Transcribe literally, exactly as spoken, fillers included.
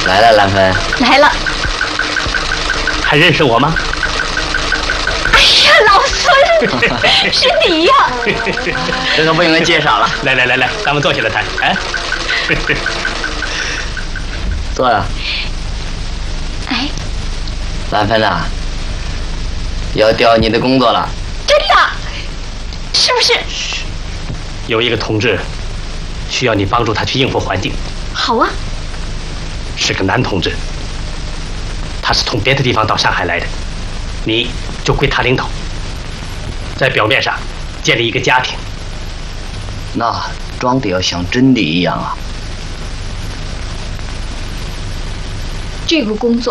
来了，兰芬。 来了。 还认识我吗？ 哎呀，老孙，是你呀！ 这个不用介绍了。 来来来来，咱们坐下来谈。哎， 坐呀。 哎， 兰芬啊，要调你的工作了。 真的？是不是？ 有一个同志需要你帮助他去应付环境。 好啊。 是个男同志，他是从别的地方到上海来的，你就归他领导，在表面上建立一个家庭。 那装的要像真的一样啊。 这个工作